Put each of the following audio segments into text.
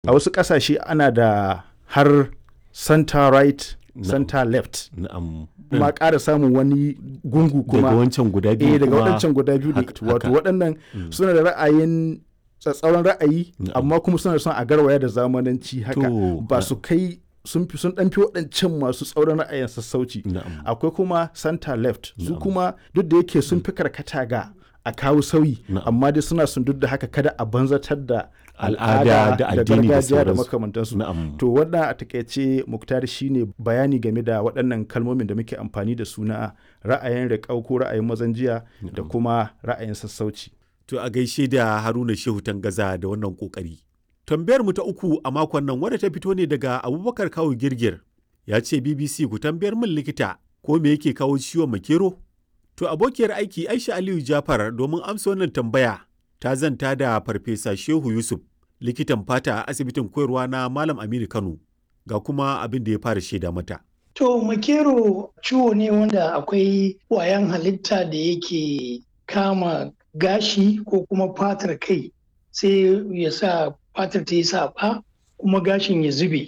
A wasu ƙasashe ana da har center right, center left. Ma ƙara samun wani gungu kuma. Daga wancan guda biyu. Daga waɗancan guda biyu ne. Wato waɗannan suna da ra'ayin tsatsauran ra'ayi amma kuma suna son a garwaya da zamananci haka. Ba su kai sun ɗanfi waɗancan masu tsauran ra'ayin sassauci. Akwai kuma center left. Su kuma duk da yake sun fi karkata ga a kawo sauyi amma dai suna sun duk da haka kada a banzatar da al'ada da addini da makamantansu. To wannan a takaice Muktar shine bayani game da waɗannan kalmomin da muke amfani da su na ra'ayin riƙau ko ra'ayin mazan jiya da kuma ra'ayin sassauci. To a gaishe da Haruna Shehu Tangaza da wannan kokari. Tambayar mu ta uku a makon nan wadda ta fito ne daga Abubakar Kawu Girgir. Ya ce BBC ku tambayar min likita ko me yake kawo ciwon makero? To abokiyar aiki Aisha Aliyu Jafar domin amsa wannan tambaya ta zanta da Farfesa Shehu Yusuf likitan fata a asibitin koyarwa na Malam Aminu Kano ga kuma abin da ya fara shaida mata. To makero ciwo ne wanda akwai ƙwayan halitta da yake kama gashi ko kuma fatar kai sai ya sa fatar ta yi saɓa kuma gashin ya zube.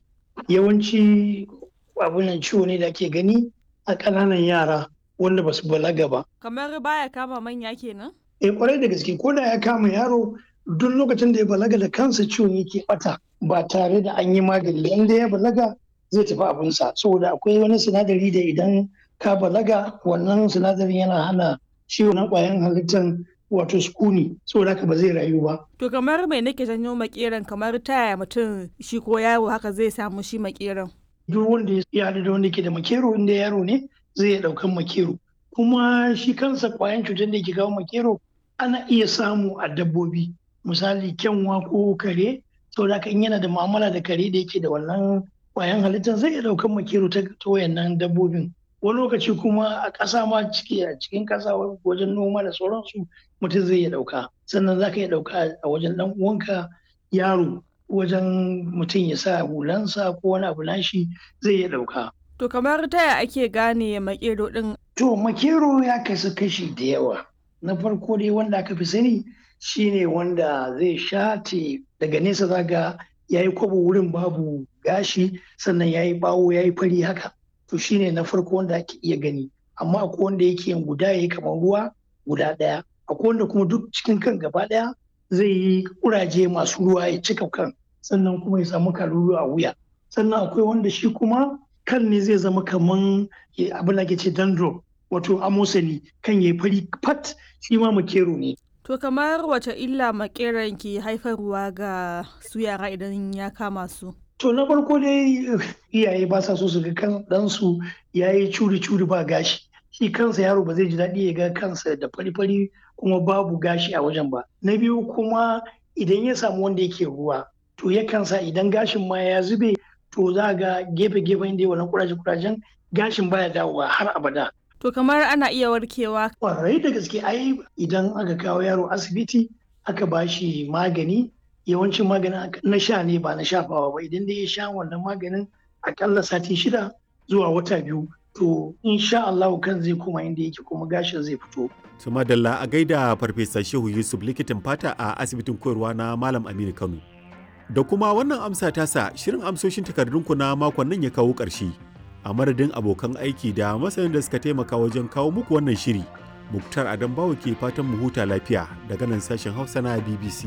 Yawanci abunan ciwo ne da ake gani a ƙananan yara wanda ba su balaga ba. Kamar baya kama manya kenan? Kwarai da gaske ko da ya kama yaro duk lokacin da ya balaga da kansa ciwon yake bata ba tare da an yi magani. Inda ya balaga zai tafi abinsa saboda akwai wani sinadari da idan ka balaga wannan sinadarin yana hana ciwon na ƙwayan halittar wato sukuni saboda haka ba zai rayu ba. To kamar mai nake janyo makeran kamar taya mutum shi ko yaro haka zai samu shi makeran? Duk wanda ya haɗu da wanda ke da makero inda yaro ne zai iya ɗaukan makero. Kuma shi kansa ƙwayan cutar da ke kawo makero ana iya samu a dabbobi misali kyanwa ko kare saboda haka in yana da mu'amala da kare da yake da wannan ƙwayan halittar zai iya ɗaukan makero ta wayannan dabbobin. Wani lokaci kuma a ƙasa ma a cikin ƙasa wajen noma da sauransu mutum zai iya ɗauka. Sannan za ka iya ɗauka a wajen ɗan uwanka yaro wajen mutum ya sa hulansa ko wani abu nashi zai iya ɗauka. To kamar taya ake gane makero ɗin? To makero ya kasu kashi da yawa. Na farko dai wanda aka fi sani shine wanda zai shate daga nesa zaga ya yi kwabo wurin babu gashi sannan ya yi bawo ya yi fari haka. To shine na farko wanda ake iya gani. Amma akwai wanda yake yin guda ya yi kamar ruwa guda ɗaya. Akwai wanda kuma duk cikin kan gaba ɗaya zai yi kuraje masu ruwa ya cika kan sannan kuma ya samu kalulu a wuya. Sannan akwai wanda shi kuma kan ne zai zama kaman abin da ke ce dandruff wato amosani kan ya fari fat shi ma makero ne. To kamar wace illa makeran ke haifarwa ga su yara idan ya kama su? To na farko dai iyaye ba sa so su ga kan ɗansu ya yi curi-curi ba gashi. Shi kansa yaro ba zai ji daɗi ya ga kansa da fari-fari kuma babu gashi a wajen ba. Na biyu kuma idan ya samu wanda yake ruwa to yakan sa idan gashin ma ya zube to za ga gefe-gefen da wannan kuraje-kurajen gashin baya dawowa har abada. To kamar ana iya warkewa? Kwarai da gaske ai idan aka kawo yaro asibiti aka ba shi magani yawancin maganin na sha ne ba na shafawa ba idan dai ya sha wannan maganin akalla sati 6 zuwa wata 2 to insha Allah kan zai koma inda yake kuma gashin zai fito. Suma Dalla a gaida Farfesa Shehu Yusuf likitan fata a asibitin koyarwa na Malam Aminu Kano. Da kuma wannan amsa tasa shirin amsoshin takardunku na makon nan ya kawo ƙarshe. A madadin abokan aiki da masanin da suka taimaka wajen kawo muku wannan shiri, Muktar Adam Bawo ke fatan mu huta lafiya daga nan sashen Hausa na BBC.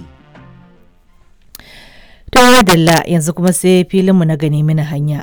To Dalla yanzu kuma sai filinmu na gani mini hanya.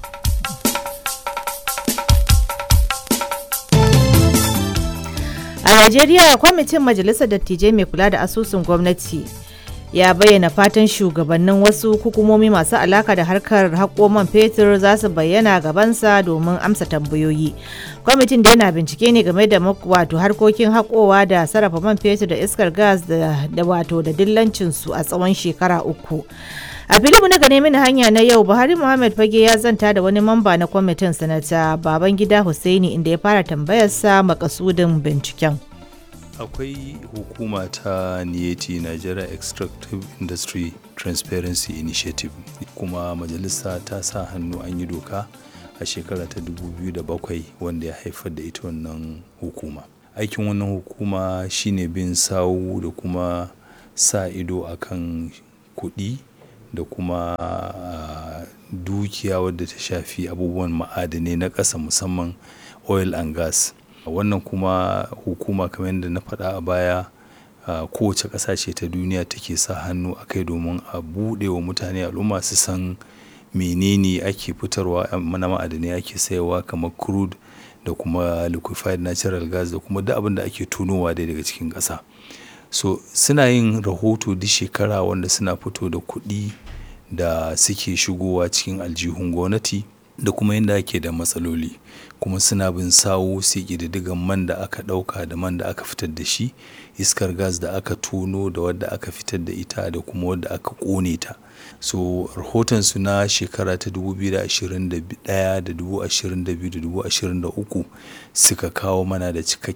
A Najeriya, kwamitin Majalisar Dattijai mai kula da asusun gwamnati ya bayyana fatan shugabannin wasu hukumomi masu alaka da harkar haƙo man fetur za su bayyana gabansa domin amsa tambayoyi. Kwamitin da yana bincike ne game da wato harkokin haƙowa da sarrafa man fetur da iskar gas da wato da dillancinsu a tsawon shekara 3. A filimu na gane mini hanya na yau, Buhari Muhammad Fage ya zanta da wani mamba na kwamitin Sanata Babangida Hussaini inda ya fara tambayarsa makasudin binciken. Akwai hukuma ta NIETI, Nigeria Extractive Industry Transparency Initiative, kuma majalisa ta sa hannu an yi doka a shekara ta 2007 wanda ya haifar da ita wannan hukuma. Aikin wannan hukuma shine bin sawu da kuma sa ido akan kuɗi da kuma dukiya wadda ta shafi abubuwan ma'adanai na ƙasa musamman oil and gas. Wannan kuma hukuma kamar yadda na faɗa a baya, kowace ƙasa ce ta duniya take sa hannu a kai domin a buɗe wa mutane al'umma su san menene ake fitarwa na ma'adanai ake sayarwa kamar crude da kuma liquefied natural gas da kuma duk abin da ake tonowa dai daga cikin ƙasa. So suna yin rahoto duk shekara wanda suna fito da kuɗi da suke shigowa cikin aljihun gwamnati da kuma yadda ake da matsaloli, kuma suna bin sawu su ƙididdigan man da aka ɗauka da man da aka fitar da shi, iskar gas da aka tono da wadda aka fitar da ita da kuma wadda aka ƙone ta. So rahotonsu na shekara ta 2021 da 2022 da 2023 suka kawo mana da cikakken